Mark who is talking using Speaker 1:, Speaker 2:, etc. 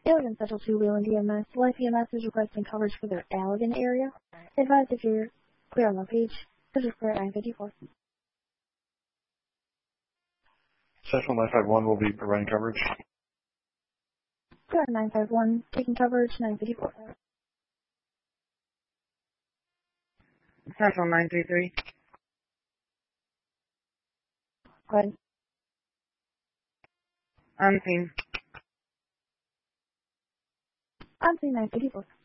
Speaker 1: Allegan Special 2 Wheeling DMS. Life EMS is requesting coverage for their Allegan area. Advise if you're clear on the page. This is clear at 954.
Speaker 2: Central 951 will be providing coverage.
Speaker 1: Clear at 951, taking coverage 954.
Speaker 3: Central 933.
Speaker 1: Go ahead.
Speaker 3: Unseen.
Speaker 1: Unseen 954.